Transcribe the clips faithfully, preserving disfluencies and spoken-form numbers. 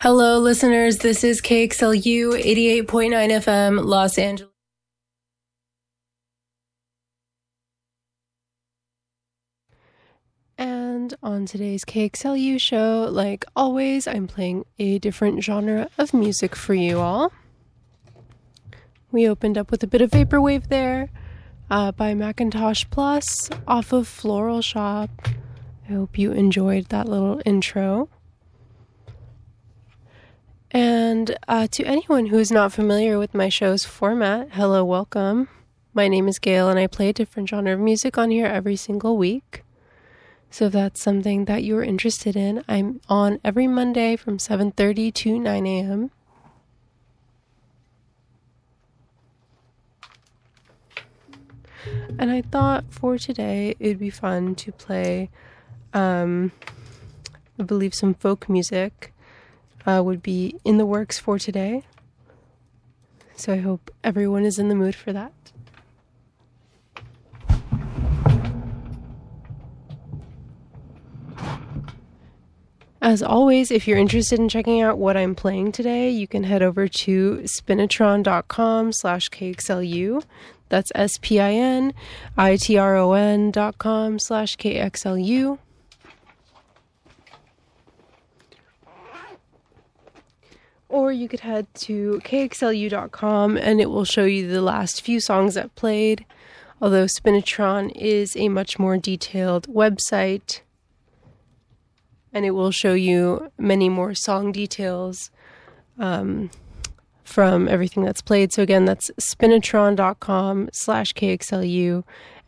Hello, listeners. This is K X L U eighty-eight point nine F M, Los Angeles. And on today's K X L U show, like always, I'm playing a different genre of music for you all. We opened up with a bit of Vaporwave there uh, by Macintosh Plus off of Floral Shop. I hope you enjoyed that little intro. And uh, to anyone who is not familiar with my show's format, hello, welcome. My name is Gail, and I play a different genre of music on here every single week. So if that's something that you're interested in, I'm on every Monday from seven thirty to nine a.m. And I thought for today it'd be fun to play, um, I believe some folk music uh, would be in the works for today. So I hope everyone is in the mood for that. As always, if you're interested in checking out what I'm playing today, you can head over to spinitron.com slash KXLU. That's S-P-I-N-I-T-R-O-N dot com slash K-X-L-U. Or you could head to K X L U dot com and it will show you the last few songs I've played. Although Spinitron is a much more detailed website, and it will show you many more song details um, from everything that's played. So again, that's spinitron.com slash KXLU,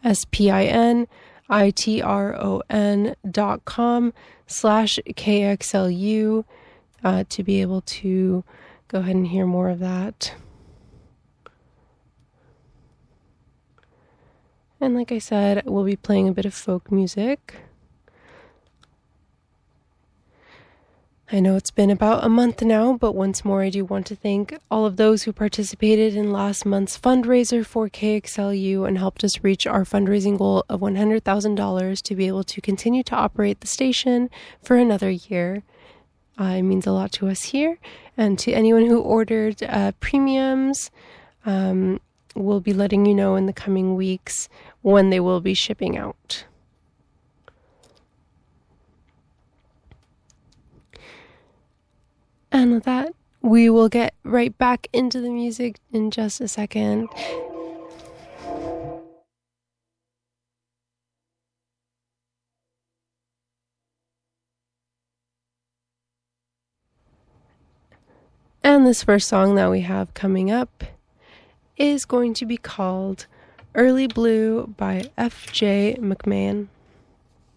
S-P-I-N-I-T-R-O-N dot com slash KXLU uh, to be able to go ahead and hear more of that. And like I said, we'll be playing a bit of folk music. I know it's been about a month now, but once more I do want to thank all of those who participated in last month's fundraiser for K X L U and helped us reach our fundraising goal of one hundred thousand dollars to be able to continue to operate the station for another year. Uh, it means a lot to us here, and to anyone who ordered uh, premiums, um, we'll be letting you know in the coming weeks when they will be shipping out. And with that, we will get right back into the music in just a second. And this first song that we have coming up is going to be called Early Blue by F J McMahon.